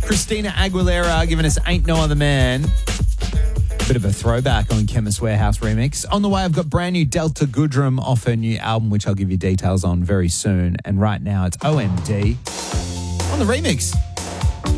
Christina Aguilera giving us Ain't No Other Man. Bit of a throwback on Chemist Warehouse remix. On the way, I've got brand new Delta Goodrem off her new album, which I'll give you details on very soon. And right now, it's OMD on the remix.